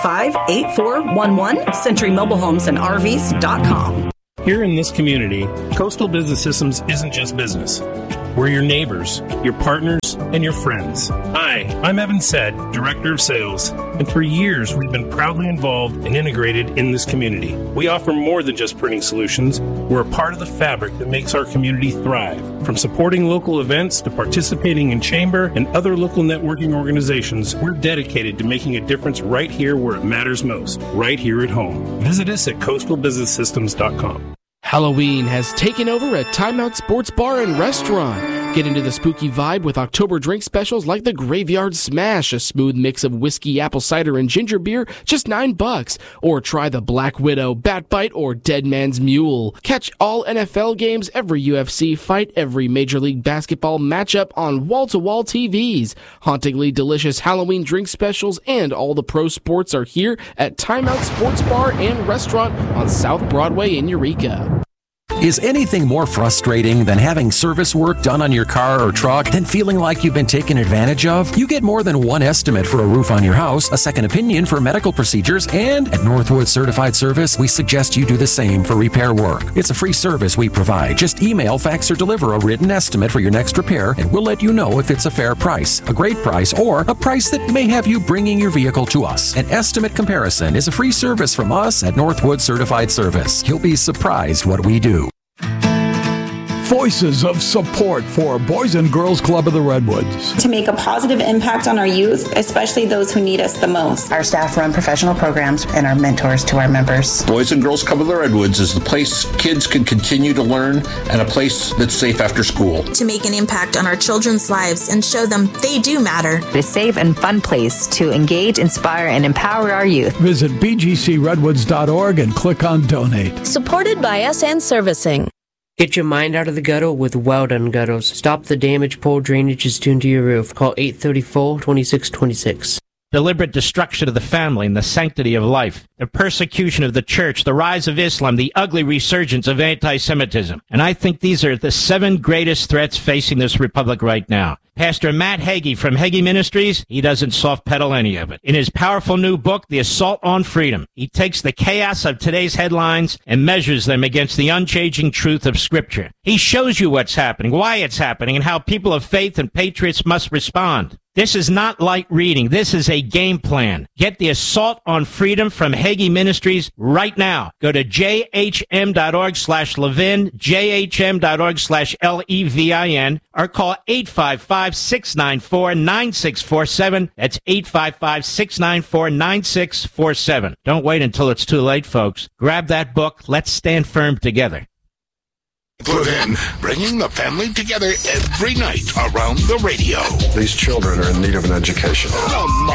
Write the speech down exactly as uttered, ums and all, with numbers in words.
five eight four one one, Century Mobile Homes and R Vs dot com. Here in this community, Coastal Business Systems isn't just business. We're your neighbors, your partners, and your friends. Hi, I'm Evan Said, Director of Sales, and for years we've been proudly involved and integrated in this community. We offer more than just printing solutions. We're a part of the fabric that makes our community thrive. From supporting local events to participating in chamber and other local networking organizations, we're dedicated to making a difference right here where it matters most, right here at home. Visit us at coastal business systems dot com. Halloween has taken over at Timeout Sports Bar and Restaurant. Get into the spooky vibe with October drink specials like the Graveyard Smash, a smooth mix of whiskey, apple cider, and ginger beer, just nine bucks. Or try the Black Widow, Bat Bite, or Dead Man's Mule. Catch all N F L games, every U F C fight, every Major League Basketball matchup on wall-to-wall T Vs. Hauntingly delicious Halloween drink specials and all the pro sports are here at Timeout Sports Bar and Restaurant on South Broadway in Eureka. Is anything more frustrating than having service work done on your car or truck than feeling like you've been taken advantage of? You get more than one estimate for a roof on your house, a second opinion for medical procedures, and at Northwood Certified Service, we suggest you do the same for repair work. It's a free service we provide. Just email, fax, or deliver a written estimate for your next repair, and we'll let you know if it's a fair price, a great price, or a price that may have you bringing your vehicle to us. An estimate comparison is a free service from us at Northwood Certified Service. You'll be surprised what we do. Voices of support for Boys and Girls Club of the Redwoods. To make a positive impact on our youth, especially those who need us the most. Our staff run professional programs and are mentors to our members. Boys and Girls Club of the Redwoods is the place kids can continue to learn and a place that's safe after school. To make an impact on our children's lives and show them they do matter. A safe and fun place to engage, inspire, and empower our youth. Visit b g c redwoods dot org and click on Donate. Supported by S N Servicing. Get your mind out of the gutter with Well Done Gutters. Stop the damage poor drainage is doing to your roof. Call eight three four, two six two six. Deliberate destruction of the family and the sanctity of life, the persecution of the church, the rise of Islam, the ugly resurgence of anti-Semitism. And I think these are the seven greatest threats facing this republic right now. Pastor Matt Hagee from Hagee Ministries, he doesn't soft pedal any of it. In his powerful new book, The Assault on Freedom, he takes the chaos of today's headlines and measures them against the unchanging truth of Scripture. He shows you what's happening, why it's happening, and how people of faith and patriots must respond. This is not light reading. This is a game plan. Get The Assault on Freedom from Hagee Ministries right now. Go to j h m dot org slash Levin, j h m dot org slash L E V I N, or call eight five five, six nine four, nine six four seven. That's eight five five, six nine four, nine six four seven. Don't wait until it's too late, folks. Grab that book. Let's stand firm together. Levin, bringing the family together every night around the radio. These children are in need of an education.